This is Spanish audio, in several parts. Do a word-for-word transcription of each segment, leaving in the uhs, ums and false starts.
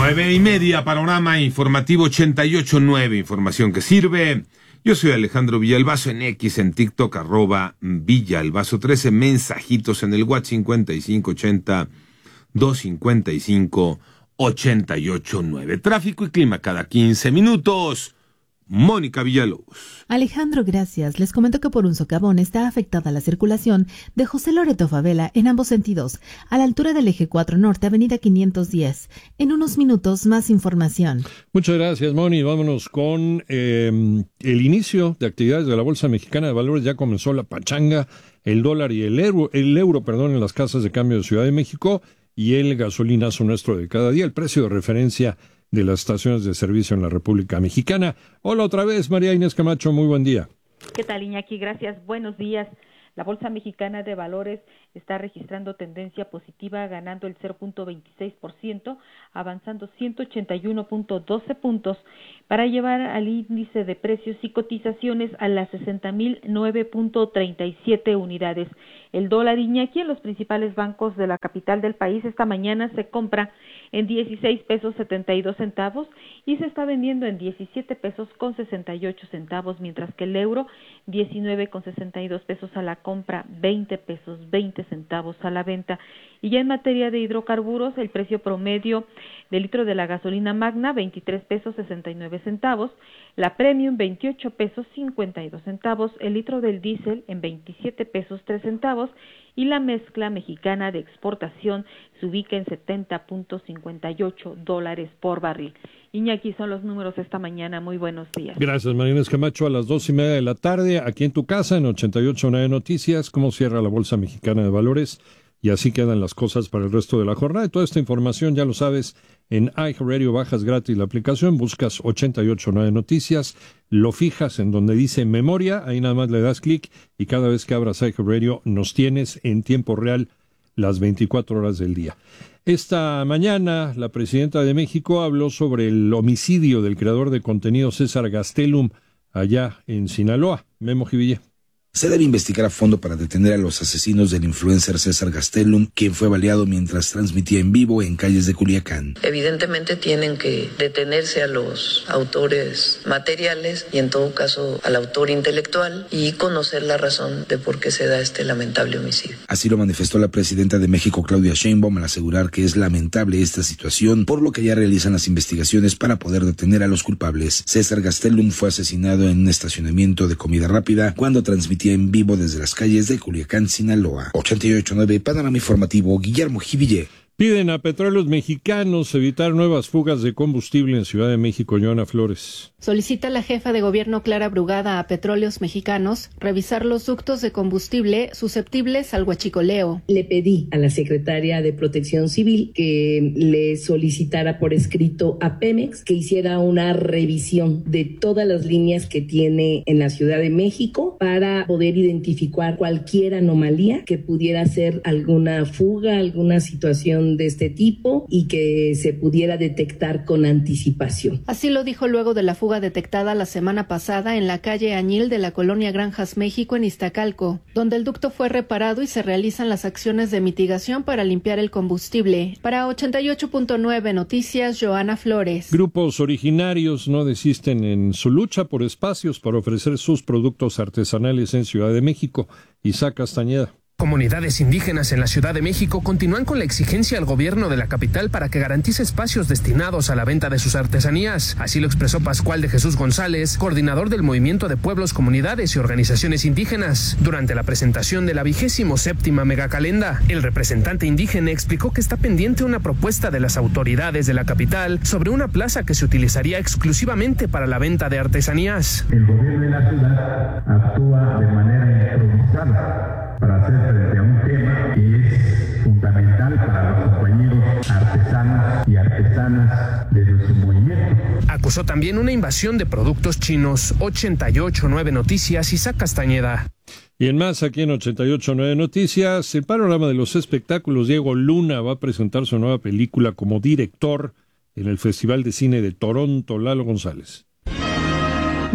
Nueve y media, panorama informativo ochenta y ocho punto nueve, información que sirve. Yo soy Alejandro Villalbazo, en X, en TikTok, arroba Villalbazo trece, mensajitos en el WhatsApp cincuenta y cinco ochenta, doscientos cincuenta y cinco, ochenta y ocho nueve. Tráfico y clima cada quince minutos. Mónica Villalobos. Alejandro, gracias. Les comento que por un socavón está afectada la circulación de José Loreto Favela en ambos sentidos, a la altura del eje cuatro Norte, avenida quinientos diez. En unos minutos, más información. Muchas gracias, Moni. Vámonos con eh, el inicio de actividades de la Bolsa Mexicana de Valores. Ya comenzó la pachanga, el dólar y el euro, el euro, perdón, en las casas de cambio de Ciudad de México, y el gasolinazo nuestro de cada día, el precio de referencia de las estaciones de servicio en la República Mexicana. Hola otra vez, María Inés Camacho, muy buen día. ¿Qué tal, Iñaki? Gracias, buenos días. La Bolsa Mexicana de Valores está registrando tendencia positiva, ganando el cero punto veintiséis por ciento, avanzando ciento ochenta y uno punto doce puntos para llevar al índice de precios y cotizaciones a las sesenta mil nueve punto treinta y siete unidades. El dólar, Iñaki, en los principales bancos de la capital del país esta mañana se compra en dieciséis pesos setenta y dos centavos y se está vendiendo en diecisiete pesos con sesenta y ocho centavos, mientras que el euro diecinueve con sesenta y dos pesos a la compra, veinte pesos veinte centavos a la venta. Y ya en materia de hidrocarburos, el precio promedio del litro de la gasolina magna, veintitrés pesos sesenta y nueve centavos, la premium veintiocho pesos cincuenta y dos centavos, el litro del diésel en veintisiete pesos tres centavos y la mezcla mexicana de exportación se ubica en setenta punto cincuenta y ocho dólares por barril. Iñaki, son los números esta mañana. Muy buenos días. Gracias, María Inés Camacho. A las dos y media de la tarde, aquí en tu casa, en ochenta y ocho punto nueve Noticias, cómo cierra la Bolsa Mexicana de Valores. Y así quedan las cosas para el resto de la jornada. Y toda esta información, ya lo sabes, en iHeartRadio bajas gratis la aplicación, buscas ochenta y ocho punto nueve Noticias, lo fijas en donde dice memoria, ahí nada más le das clic y cada vez que abras iHeartRadio nos tienes en tiempo real las veinticuatro horas del día. Esta mañana la presidenta de México habló sobre el homicidio del creador de contenido César Gastelum allá en Sinaloa. Memo Jiville. Se debe investigar a fondo para detener a los asesinos del influencer César Gastelum, quien fue baleado mientras transmitía en vivo en calles de Culiacán. Evidentemente tienen que detenerse a los autores materiales y en todo caso al autor intelectual y conocer la razón de por qué se da este lamentable homicidio. Así lo manifestó la presidenta de México, Claudia Sheinbaum, al asegurar que es lamentable esta situación, por lo que ya realizan las investigaciones para poder detener a los culpables. César Gastelum fue asesinado en un estacionamiento de comida rápida cuando transmitía en vivo desde las calles de Culiacán, Sinaloa. ochenta y ocho punto nueve, panorama informativo, Guillermo Jiville. Piden a Petróleos Mexicanos evitar nuevas fugas de combustible en Ciudad de México. Joana Flores. Solicita la jefa de gobierno Clara Brugada a Petróleos Mexicanos revisar los ductos de combustible susceptibles al huachicoleo. Le pedí a la secretaria de Protección Civil que le solicitara por escrito a Pemex que hiciera una revisión de todas las líneas que tiene en la Ciudad de México para poder identificar cualquier anomalía que pudiera ser alguna fuga, alguna situación de este tipo y que se pudiera detectar con anticipación. Así lo dijo luego de la fuga detectada la semana pasada en la calle Añil de la colonia Granjas México en Iztacalco, donde el ducto fue reparado y se realizan las acciones de mitigación para limpiar el combustible. Para ochenta y ocho punto nueve Noticias, Joana Flores. Grupos originarios no desisten en su lucha por espacios para ofrecer sus productos artesanales en Ciudad de México. Isaac Castañeda. Comunidades indígenas en la Ciudad de México continúan con la exigencia al gobierno de la capital para que garantice espacios destinados a la venta de sus artesanías. Así lo expresó Pascual de Jesús González, coordinador del Movimiento de Pueblos, Comunidades y Organizaciones Indígenas. Durante la presentación de la vigésimo séptima megacalenda, el representante indígena explicó que está pendiente una propuesta de las autoridades de la capital sobre una plaza que se utilizaría exclusivamente para la venta de artesanías. El gobierno de la ciudad actúa de manera improvisada para hacer frente a un tema que es fundamental para los compañeros artesanos y artesanas de nuestro movimiento. Acusó también una invasión de productos chinos. ochenta y ocho punto nueve Noticias, Isaac Castañeda. Y en más, aquí en ochenta y ocho punto nueve Noticias, el panorama de los espectáculos. Diego Luna va a presentar su nueva película como director en el Festival de Cine de Toronto. Lalo González.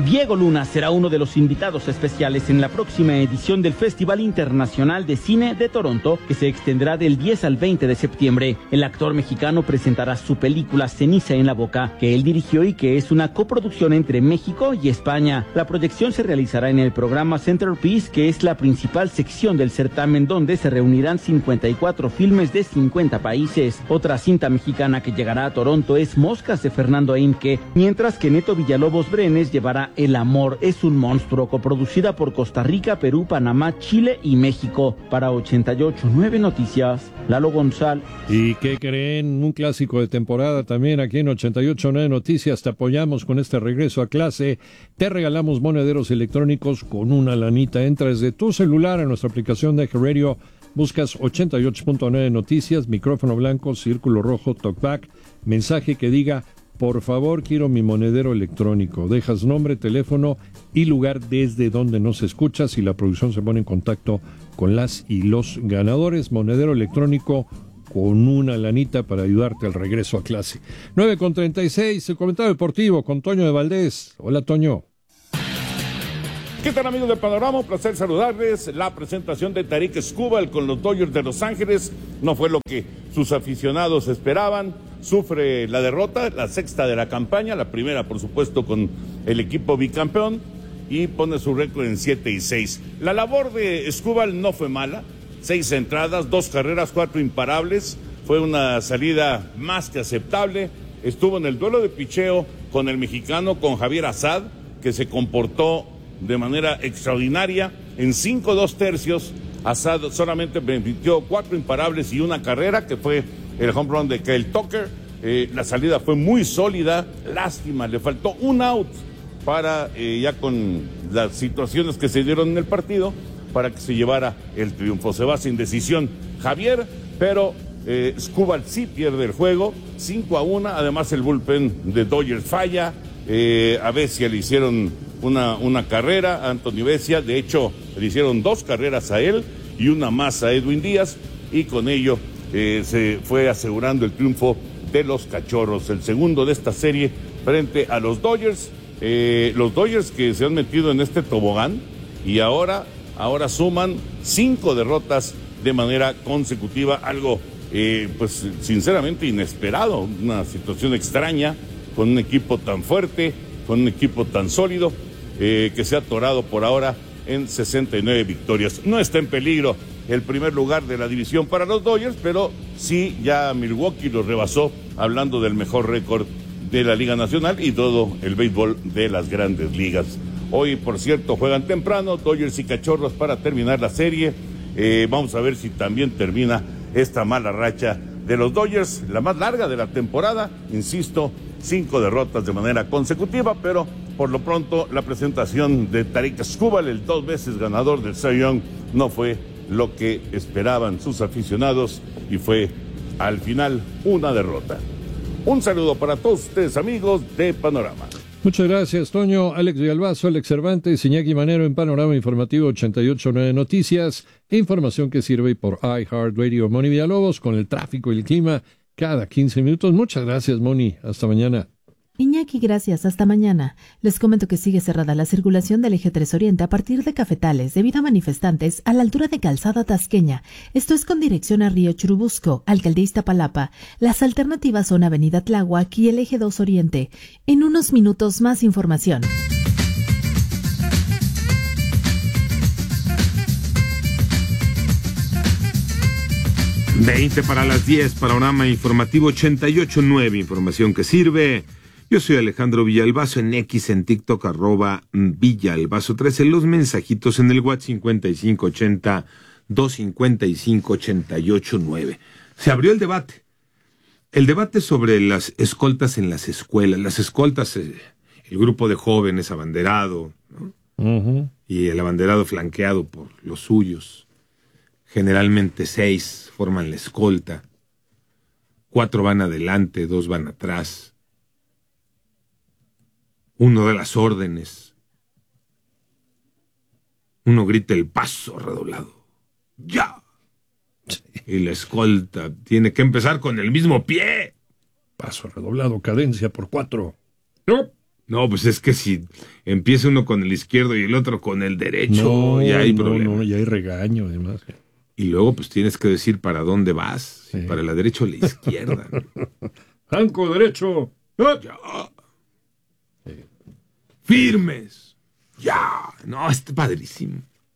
Diego Luna será uno de los invitados especiales en la próxima edición del Festival Internacional de Cine de Toronto, que se extenderá del diez al veinte de septiembre. El actor mexicano presentará su película Ceniza en la boca, que él dirigió y que es una coproducción entre México y España. La proyección se realizará en el programa Centerpiece, que es la principal sección del certamen, donde se reunirán cincuenta y cuatro filmes de cincuenta países. Otra cinta mexicana que llegará a Toronto es Moscas de Fernando Eimke, mientras que Neto Villalobos Brenes llevará El amor es un monstruo, coproducida por Costa Rica, Perú, Panamá, Chile y México. Para ochenta y ocho punto nueve Noticias, Lalo González. ¿Y qué creen? Un clásico de temporada también aquí en ochenta y ocho punto nueve Noticias. Te apoyamos con este regreso a clase. Te regalamos monederos electrónicos con una lanita. Entra desde tu celular a nuestra aplicación de Radio, buscas ochenta y ocho punto nueve Noticias, micrófono blanco, círculo rojo, talkback, mensaje que diga: por favor, quiero mi monedero electrónico. Dejas nombre, teléfono y lugar desde donde nos escuchas y la producción se pone en contacto con las y los ganadores. Monedero electrónico con una lanita para ayudarte al regreso a clase. nueve con treinta y seis, el comentario deportivo con Toño de Valdés. Hola, Toño. ¿Qué tal, amigos de Panorama? Un placer saludarles. La presentación de Tarik Skubal con los Dodgers de Los Ángeles no fue lo que sus aficionados esperaban. Sufre la derrota, la sexta de la campaña, la primera, por supuesto, con el equipo bicampeón, y pone su récord en siete y seis. La labor de Skubal no fue mala. Seis entradas, dos carreras, cuatro imparables. Fue una salida más que aceptable. Estuvo en el duelo de picheo con el mexicano, con Javier Assad, que se comportó de manera extraordinaria. En cinco dos tercios, Assad solamente permitió cuatro imparables y una carrera, que fue el home run de Kyle Tucker. Eh, la salida fue muy sólida. Lástima, le faltó un out para, eh, ya con las situaciones que se dieron en el partido, para que se llevara el triunfo. Se va sin decisión Javier, pero eh, Skubal sí pierde el juego, cinco a uno. Además, el bullpen de Dodgers falla. Eh, a Vesia le hicieron una, una carrera, a Anthony Vesia. De hecho, le hicieron dos carreras a él y una más a Edwin Díaz, y con ello eh, se fue asegurando el triunfo de los Cachorros, el segundo de esta serie frente a los Dodgers. Eh, los Dodgers que se han metido en este tobogán y ahora, ahora suman cinco derrotas de manera consecutiva, algo eh, pues sinceramente inesperado, una situación extraña, con un equipo tan fuerte, con un equipo tan sólido, eh, que se ha atorado por ahora en sesenta y nueve victorias. No está en peligro el primer lugar de la división para los Dodgers, pero sí ya Milwaukee los rebasó, hablando del mejor récord de la Liga Nacional y todo el béisbol de las grandes ligas. Hoy, por cierto, juegan temprano Dodgers y Cachorros para terminar la serie. Eh, vamos a ver si también termina esta mala racha de los Dodgers, la más larga de la temporada. Insisto, cinco derrotas de manera consecutiva, pero por lo pronto la presentación de Tarik Skubal, el dos veces ganador del Cy Young, no fue lo que esperaban sus aficionados y fue al final una derrota. Un saludo para todos ustedes, amigos de Panorama. Muchas gracias, Toño. Alex Villalbazo, Alex Cervantes, Iñaki Manero en Panorama Informativo ochenta y ocho punto nueve Noticias. Información que sirve por iHeartRadio. Moni Villalobos con el tráfico y el clima cada quince minutos. Muchas gracias, Moni. Hasta mañana. Iñaki, gracias. Hasta mañana. Les comento que sigue cerrada la circulación del eje tres Oriente a partir de Cafetales debido a manifestantes a la altura de Calzada Tasqueña. Esto es con dirección a Río Churubusco, Alcaldía Iztapalapa. Las alternativas son Avenida Tláhuac y el eje dos Oriente. En unos minutos más información. veinte para las diez, Panorama Informativo ochenta y ocho punto nueve, información que sirve. Yo soy Alejandro Villalbazo, en X, en TikTok, arroba Villalbazo trece, los mensajitos en el WhatsApp cincuenta y cinco ochenta, doscientos cincuenta y cinco, ochenta y ocho nueve. Se abrió el debate, el debate sobre las escoltas en las escuelas, las escoltas, el grupo de jóvenes abanderado, ¿no? Uh-huh. Y el abanderado flanqueado por los suyos, generalmente seis forman la escolta, cuatro van adelante, dos van atrás. Uno da las órdenes. Uno grita el paso redoblado. ¡Ya! Y la escolta tiene que empezar con el mismo pie. Paso redoblado, cadencia por cuatro. ¡No! No, pues es que si empieza uno con el izquierdo y el otro con el derecho, no, ya hay no, problema. No, ya hay regaño, además. Y luego, pues tienes que decir para dónde vas, Sí. para la derecha o la izquierda. Blanco, derecho. ¡Ah! Ya. Firmes. Ya. No, está padrísimo.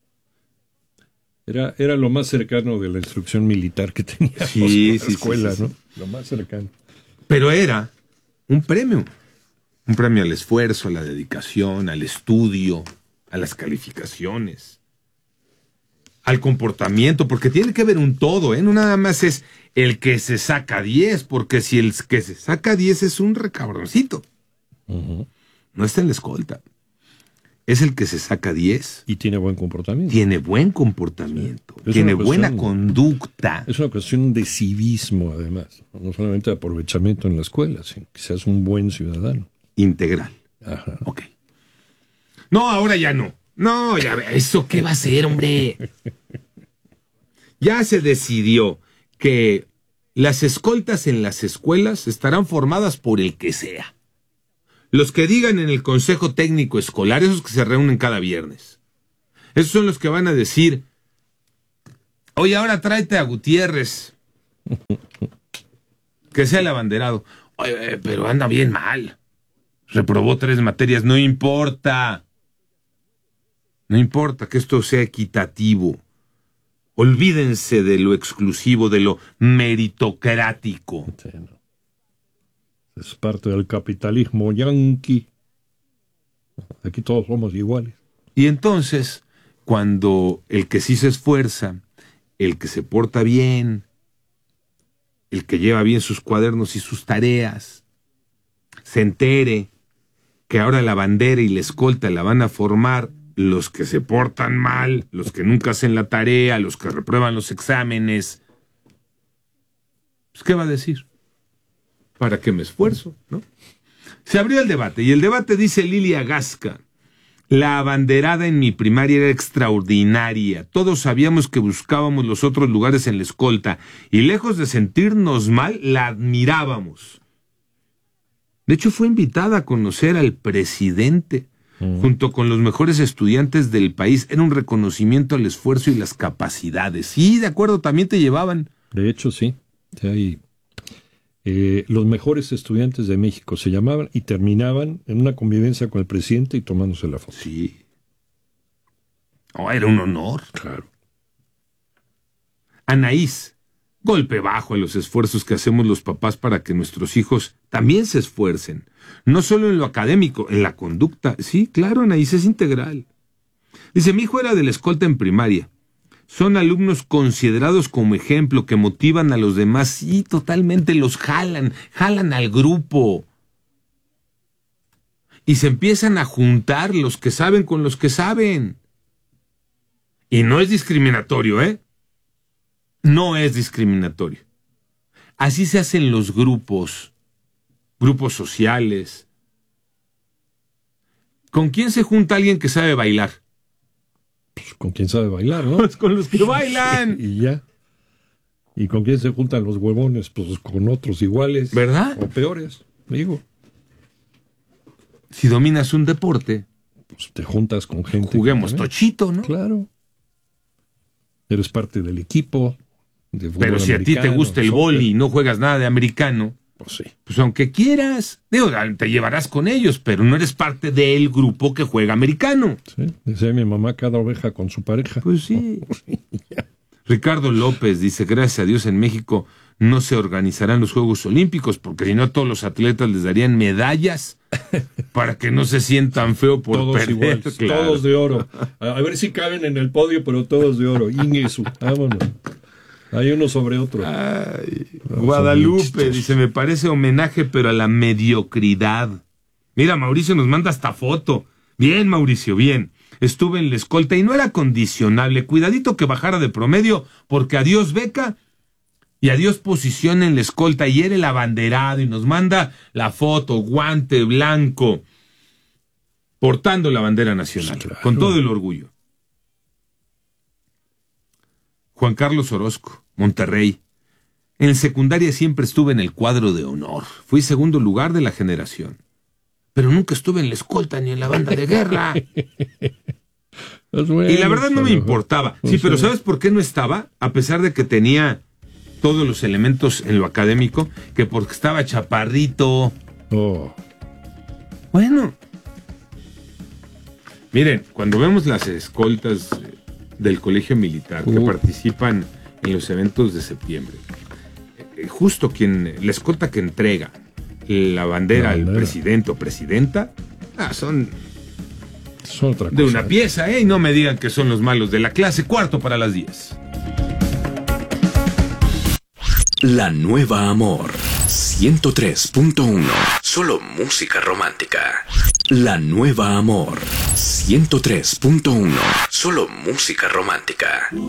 Era, era lo más cercano de la instrucción militar que teníamos Sí, en la sí, escuela, sí, sí, ¿no? sí. Lo más cercano. Pero era un premio. Un premio al esfuerzo, a la dedicación, al estudio, a las calificaciones, al comportamiento, porque tiene que ver un todo, ¿eh? No nada más es el que se saca diez, porque si el que se saca diez es un recabroncito, Uh-huh. no está en la escolta. Es el que se saca diez. Y tiene buen comportamiento. Tiene buen comportamiento, Es tiene una buena cuestión- conducta. Es una cuestión de civismo, además. No solamente de aprovechamiento en la escuela, sino que seas un buen ciudadano. Integral. Ajá. Ok. No, ahora ya no. No, ya ve, ¿eso qué va a ser, hombre? Ya se decidió que las escoltas en las escuelas estarán formadas por el que sea. Los que digan en el Consejo Técnico Escolar, esos que se reúnen cada viernes. Esos son los que van a decir, oye, ahora tráete a Gutiérrez, que sea el abanderado. Oye, pero anda bien mal. Reprobó tres materias, no importa. No importa que esto sea equitativo. Olvídense de lo exclusivo, de lo meritocrático. Sí, no. Es parte del capitalismo yanqui. Aquí todos somos iguales. Y entonces, cuando el que sí se esfuerza, el que se porta bien, el que lleva bien sus cuadernos y sus tareas, se entere que ahora la bandera y la escolta la van a formar los que se portan mal, los que nunca hacen la tarea, los que reprueban los exámenes, pues, ¿qué va a decir? ¿Para qué me esfuerzo? ¿No? Se abrió el debate, y el debate dice Lilia Gasca: la abanderada en mi primaria era extraordinaria. Todos sabíamos que buscábamos los otros lugares en la escolta, y lejos de sentirnos mal, la admirábamos. De hecho, fue invitada a conocer al presidente, uh-huh, junto con los mejores estudiantes del país. Era un reconocimiento al esfuerzo y las capacidades. Sí, de acuerdo, también te llevaban. De hecho, sí. Sí, hay, eh, los mejores estudiantes de México se llamaban y terminaban en una convivencia con el presidente y tomándose la foto. Sí. Oh, era un honor. Claro. Anaís: golpe bajo a los esfuerzos que hacemos los papás para que nuestros hijos también se esfuercen. No solo en lo académico, en la conducta. Sí, claro, Anaís, es integral. Dice, mi hijo era de la escolta en primaria. Son alumnos considerados como ejemplo, que motivan a los demás. Sí, totalmente, los jalan, jalan al grupo. Y se empiezan a juntar los que saben con los que saben. Y no es discriminatorio, ¿eh? No es discriminatorio. Así se hacen los grupos, grupos sociales. ¿Con quién se junta alguien que sabe bailar? Pues con quién sabe bailar, ¿no? Pues con los que bailan. Y ya. ¿Y con quién se juntan los huevones? Pues con otros iguales. ¿Verdad? O peores, digo. Si dominas un deporte, pues te juntas con gente. Juguemos tochito, ¿no? Claro. Eres parte del equipo. De Pero si a ti te gusta el boli y no juegas nada de americano, pues sí. Pues aunque quieras, digo, te llevarás con ellos, pero no eres parte del grupo que juega americano. Sí, decía mi mamá, cada oveja con su pareja. Pues sí. Ricardo López dice, gracias a Dios en México no se organizarán los Juegos Olímpicos, porque si no a todos los atletas les darían medallas para que no se sientan feo por todos perder. Iguales, claro. Todos de oro. A, a ver si caben en el podio, pero todos de oro. Ingesu, vámonos. Hay uno sobre otro. Ay, Guadalupe dice, me parece homenaje, pero a la mediocridad. Mira, Mauricio nos manda esta foto. Bien, Mauricio, bien. Estuve en la escolta y no era condicionable. Cuidadito que bajara de promedio, porque adiós beca y adiós posición en la escolta. Y era el abanderado y nos manda la foto, guante blanco, portando la bandera nacional, claro, con todo el orgullo. Juan Carlos Orozco, Monterrey. En secundaria siempre estuve en el cuadro de honor. Fui segundo lugar de la generación. pero nunca estuve en la escolta ni en la banda de guerra. Bueno, y la verdad no me importaba. Sí, pero ¿sabes por qué no estaba? A pesar de que tenía todos los elementos en lo académico, que porque estaba chaparrito. Oh. Bueno. Miren, cuando vemos las escoltas del colegio militar que uh. participan en los eventos de septiembre, justo quien, la escolta que entrega la bandera al presidente o presidenta, ah, son, son otra cosa. De una pieza, ¿eh? Y no me digan que son los malos de la clase. Cuarto para las diez. La Nueva Amor ciento tres punto uno. Solo música romántica. La Nueva Amor ciento tres punto uno. Solo música romántica.